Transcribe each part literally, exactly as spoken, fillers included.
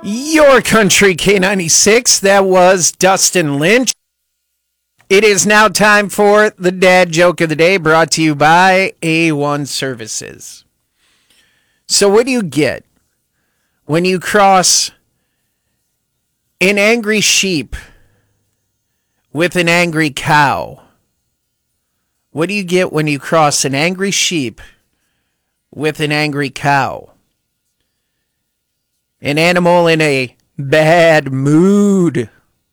Your Country K ninety-six. That was Dustin Lynch. It is now time for the Dad Joke of the Day, brought to you by A one Services. So what do you get when you cross an angry sheep with an angry cow? What do you get when you cross an angry sheep with an angry cow? An animal in a bad mood.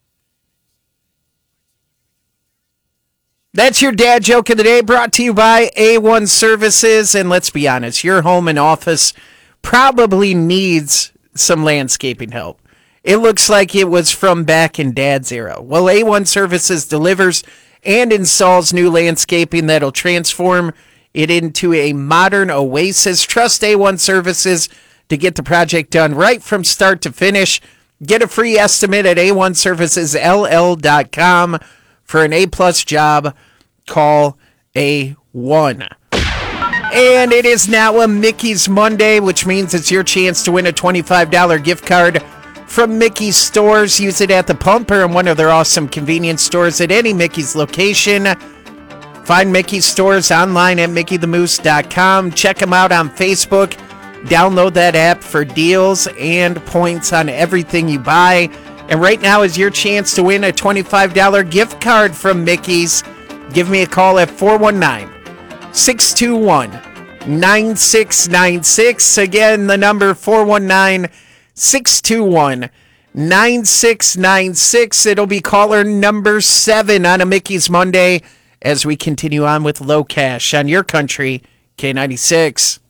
That's your Dad Joke of the Day, brought to you by A one Services. And let's be honest, your home and office probably needs some landscaping help. It looks like it was from back in Dad's era. Well, A one Services delivers and installs new landscaping that'll transform it into a modern oasis. Trust A one Services to get the project done right from start to finish. Get a free estimate at A one services L L dot com. For an A-plus job, call A one. And it is now a Mickey's Monday, which means it's your chance to win a twenty-five dollars gift card from Mickey's stores. Use it at the pump or in one of their awesome convenience stores at any Mickey's location. Find Mickey's stores online at mickey the moose dot com. Check them out on Facebook. Download that app for deals and points on everything you buy. And right now is your chance to win a twenty-five dollars gift card from Mickey's. Give me a call at four one nine, six two one, nine six nine six. Again, the number four one nine, six two one, nine six nine six. It'll be caller number seven on a Mickey's Monday as we continue on with Low Cash on Your Country K ninety-six.